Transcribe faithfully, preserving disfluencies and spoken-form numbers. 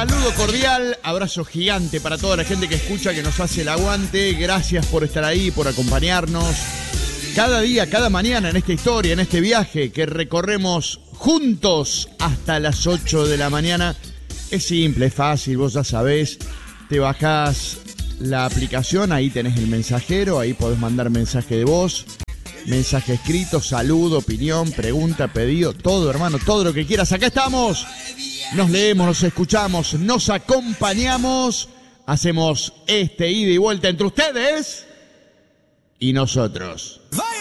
Saludo cordial, abrazo gigante para toda la gente que escucha, que nos hace el aguante. Gracias por estar ahí, por acompañarnos cada día, cada mañana en esta historia, en este viaje que recorremos juntos hasta las ocho de la mañana. Es simple, es fácil, vos ya sabés. Te bajás la aplicación, ahí tenés el mensajero, ahí podés mandar mensaje de voz, mensaje escrito, saludo, opinión, pregunta, pedido, todo, hermano, todo lo que quieras. Acá estamos. Nos leemos, nos escuchamos, nos acompañamos, hacemos este ida y vuelta entre ustedes y nosotros. ¡Vaya!